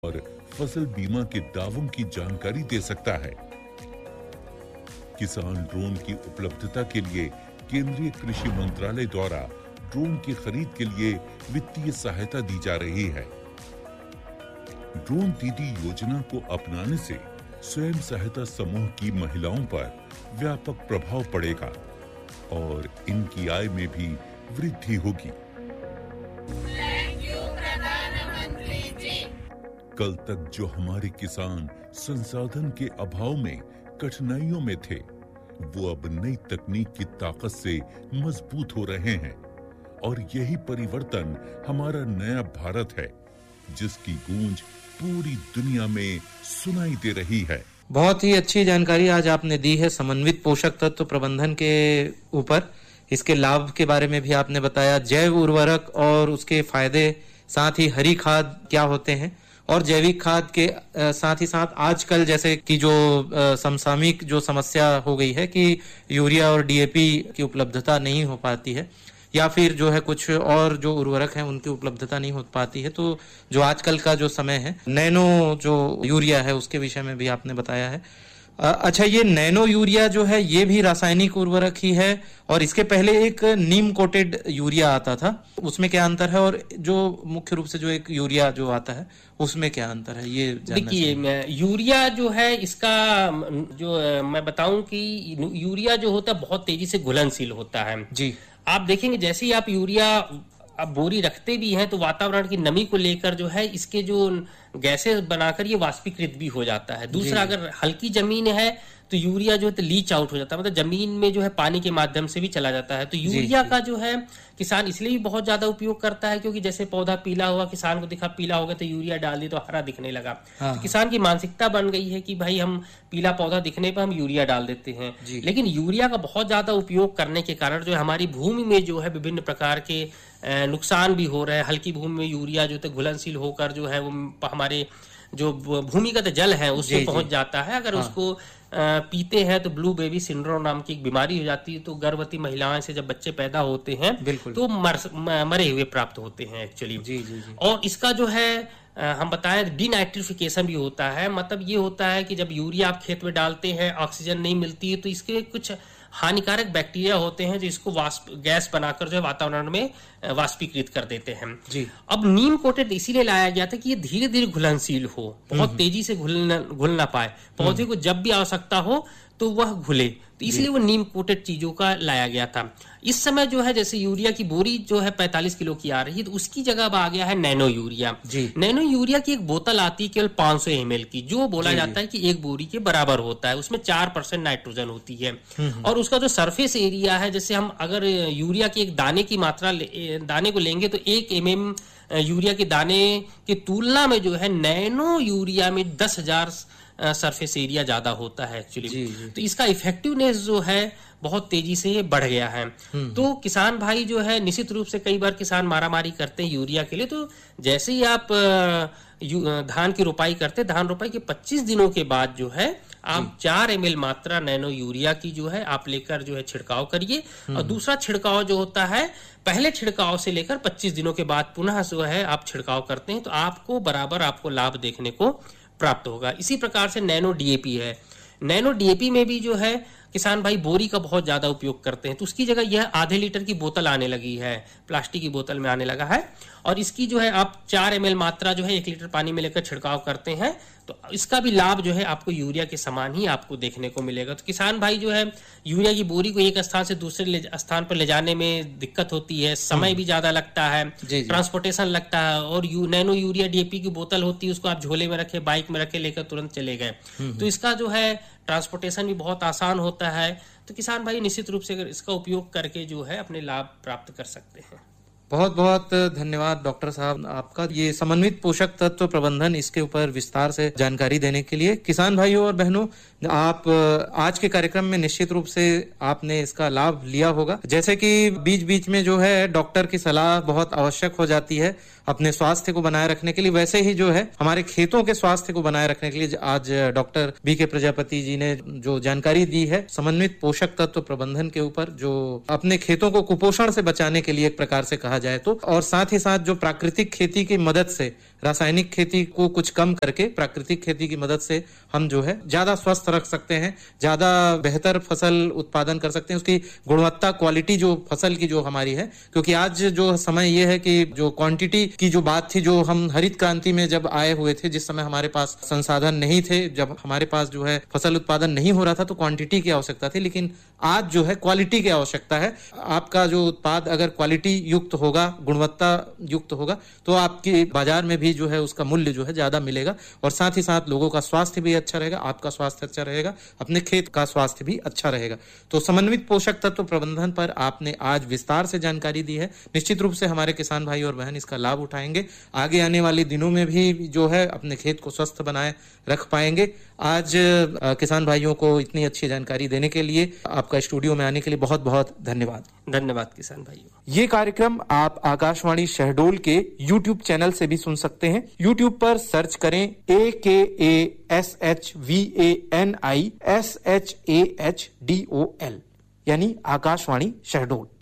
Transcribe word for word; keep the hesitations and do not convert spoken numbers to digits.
और फसल बीमा के दावों की जानकारी दे सकता है। किसान ड्रोन की उपलब्धता के लिए केंद्रीय कृषि मंत्रालय द्वारा ड्रोन की खरीद के लिए वित्तीय सहायता दी जा रही है। ड्रोन दीदी योजना को अपनाने से स्वयं सहायता समूह की महिलाओं पर व्यापक प्रभाव पड़ेगा और इनकी आय में भी वृद्धि होगी। कल तक जो हमारे किसान संसाधन के अभाव में कठिनाइयों में थे, वो अब नई तकनीक की ताकत से मजबूत हो रहे हैं और यही परिवर्तन हमारा नया भारत है, जिसकी गूंज पूरी दुनिया में सुनाई दे रही है। बहुत ही अच्छी जानकारी आज आपने दी है समन्वित पोषक तत्व प्रबंधन के ऊपर। इसके लाभ के बारे में भी आपने बताया, जैव उर्वरक और उसके फायदे, साथ ही हरी खाद क्या होते हैं और जैविक खाद के साथ ही साथ आजकल जैसे कि जो समसामयिक जो समस्या हो गई है कि यूरिया और डीएपी की उपलब्धता नहीं हो पाती है या फिर जो है कुछ और जो उर्वरक हैं उनकी उपलब्धता नहीं हो पाती है, तो जो आजकल का जो समय है नैनो जो यूरिया है उसके विषय में भी आपने बताया है। अच्छा, ये नैनो यूरिया जो है ये भी रासायनिक उर्वरक ही है और इसके पहले एक नीम कोटेड यूरिया आता था, उसमें क्या अंतर है? और जो मुख्य रूप से जो एक यूरिया जो आता है उसमें क्या अंतर है, ये देखिए यूरिया जो है इसका जो मैं बताऊं कि यूरिया जो होता है बहुत तेजी से घुलनशील होता है जी। आप देखेंगे जैसे ही आप यूरिया आप बोरी रखते भी हैं तो वातावरण की नमी को लेकर जो है इसके जो गैसें बनाकर ये वाष्पीकृत भी हो जाता है। दूसरा, अगर हल्की जमीन है तो यूरिया जो है तो लीच आउट हो जाता है, मतलब जमीन में जो है पानी के माध्यम से भी चला जाता है। तो यूरिया का जो है किसान इसलिए भी बहुत ज्यादा उपयोग करता है क्योंकि जैसे पौधा पीला हुआ, किसान को दिखा पीला हो गया तो यूरिया डाल दी तो हरा दिखने लगा। हाँ। तो किसान की मानसिकता बन गई है कि भाई हम पीला पौधा दिखने पर हम यूरिया डाल देते हैं। लेकिन यूरिया का बहुत ज्यादा उपयोग करने के कारण जो है हमारी भूमि में जो है विभिन्न प्रकार के नुकसान भी हो रहे हैं। हल्की भूमि में यूरिया जो है घुलनशील होकर जो है वो हमारे जो भूमिगत जल है उससे पहुंच जाता है। अगर हाँ। उसको पीते हैं तो ब्लू बेबी सिंड्रोम नाम की एक बीमारी हो जाती है। तो गर्भवती महिलाएं से जब बच्चे पैदा होते हैं तो मर, मरे हुए प्राप्त होते हैं एक्चुअली। जी, जी, जी। और इसका जो है हम बताएं डिनाइट्रिफिकेशन भी होता है। मतलब ये होता है कि जब यूरिया आप खेत में डालते हैं ऑक्सीजन नहीं मिलती है तो इसके कुछ हानिकारक बैक्टीरिया होते हैं जो इसको वाष्प गैस बनाकर जो है वातावरण में वाष्पीकृत कर देते हैं जी। अब नीम कोटेड इसीलिए लाया गया था कि ये धीरे धीरे घुलनशील हो, बहुत तेजी से घुल घुल ना पाए, पौधे को जब भी आवश्यकता हो तो वह घुले, तो इसलिए वो नीम कोटेड चीजों का लाया गया था। इस समय जो है जैसे यूरिया की बोरी जो है पैंतालीस किलो की आ रही है तो उसकी जगह अब आ गया है नैनो यूरिया। नैनो यूरिया की एक बोतल आती है केवल पांच सौ एम एल की, जो बोला जाता है कि एक बोरी के बराबर होता है। उसमें चार परसेंट नाइट्रोजन होती है और उसका जो सरफेस एरिया है, जैसे हम अगर यूरिया की एक दाने की मात्रा दाने को लेंगे तो एक एम एम यूरिया के दाने की तुलना में जो है नैनो यूरिया में दस हजार सरफेस एरिया ज्यादा होता है एक्चुअली। तो इसका इफेक्टिवनेस जो है बहुत तेजी से बढ़ गया है। तो किसान भाई जो है निश्चित रूप से कई बार किसान मारामारी करते हैं यूरिया के लिए। तो जैसे ही आप धान की रोपाई करते हैं, धान रोपाई के पच्चीस दिनों के बाद जो है आप चार एम एल मात्रा नैनो यूरिया की जो है आप लेकर जो है छिड़काव करिए। और दूसरा छिड़काव जो होता है पहले छिड़काव से लेकर पच्चीस दिनों के बाद पुनः जो है आप छिड़काव करते हैं तो आपको बराबर आपको लाभ देखने को प्राप्त होगा। इसी प्रकार से नैनो डीएपी है। नैनो डीएपी में भी जो है किसान भाई बोरी का बहुत ज्यादा उपयोग करते हैं तो उसकी जगह यह आधे लीटर की बोतल आने लगी है, प्लास्टिक की बोतल में आने लगा है और इसकी जो है आप चार एम एल मात्रा जो है एक लीटर पानी में लेकर छिड़काव करते हैं तो इसका भी लाभ जो है आपको यूरिया के समान ही आपको देखने को मिलेगा। तो किसान भाई जो है यूरिया की बोरी को एक स्थान से दूसरे स्थान पर ले जाने में दिक्कत होती है, समय भी ज्यादा लगता है, ट्रांसपोर्टेशन लगता है। और यू, नैनो यूरिया डीएपी की बोतल होती है उसको आप झोले में रखे, बाइक में रखे, लेकर तुरंत चले गए तो इसका जो है ट्रांसपोर्टेशन भी बहुत आसान होता है। तो किसान भाई निश्चित रूप से इसका उपयोग करके जो है अपने लाभ प्राप्त कर सकते हैं। बहुत बहुत धन्यवाद डॉक्टर साहब आपका, ये समन्वित पोषक तत्व प्रबंधन इसके ऊपर विस्तार से जानकारी देने के लिए। किसान भाइयों और बहनों, आप आज के कार्यक्रम में निश्चित रूप से आपने इसका लाभ लिया होगा। जैसे कि बीच बीच में जो है डॉक्टर की सलाह बहुत आवश्यक हो जाती है अपने स्वास्थ्य को बनाए रखने के लिए, वैसे ही जो है हमारे खेतों के स्वास्थ्य को बनाए रखने के लिए आज डॉक्टर बी के प्रजापति जी ने जो जानकारी दी है समन्वित पोषक तत्व प्रबंधन के ऊपर, जो अपने खेतों को कुपोषण से बचाने के लिए एक प्रकार से कहा जाए तो, और साथ ही साथ जो प्राकृतिक खेती की मदद से, रासायनिक खेती को कुछ कम करके प्राकृतिक खेती की मदद से हम जो है ज्यादा स्वस्थ रख सकते हैं, ज्यादा बेहतर फसल उत्पादन कर सकते हैं, उसकी गुणवत्ता, क्वालिटी जो फसल की जो हमारी है। क्योंकि आज जो समय ये है कि जो क्वांटिटी की जो बात थी, जो हम हरित क्रांति में जब आए हुए थे, जिस समय हमारे पास संसाधन नहीं थे, जब हमारे पास जो है फसल उत्पादन नहीं हो रहा था, तो क्वांटिटी की आवश्यकता थी, लेकिन आज जो है क्वालिटी की आवश्यकता है। आपका जो उत्पाद अगर क्वालिटी युक्त होगा, गुणवत्ता युक्त होगा, तो आपके बाजार में भी जो है उसका मूल्य जो है ज्यादा मिलेगा, और साथ ही साथ लोगों का स्वास्थ्य भी अच्छा रहेगा, आपका स्वास्थ्य अच्छा रहेगा, अपने खेत का स्वास्थ्य भी अच्छा रहेगा। तो समन्वित पोषक तत्व प्रबंधन पर आपने आज विस्तार से जानकारी दी है। निश्चित रूप से हमारे किसान भाई और बहन इसका लाभ उठाएंगे, आगे आने वाले दिनों में भी जो है अपने खेत को स्वस्थ बनाए रख पाएंगे। आज आ, किसान भाइयों को इतनी अच्छी जानकारी देने के लिए, आपका स्टूडियो में आने के लिए बहुत बहुत धन्यवाद। धन्यवाद किसान भाइयों। ये कार्यक्रम आप आकाशवाणी शहडोल के यूट्यूब चैनल से भी सुन सकते हैं। यूट्यूब पर सर्च करें ए के A S H V A N I S H A H D O L, यानी आकाशवाणी शहडोल।